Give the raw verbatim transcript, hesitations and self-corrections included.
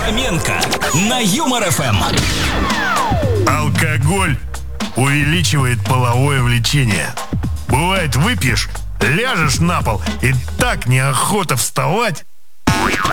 Фоменко на Юмор ФМ. Алкоголь увеличивает половое влечение. Бывает, выпьешь, ляжешь на пол, и так неохота вставать.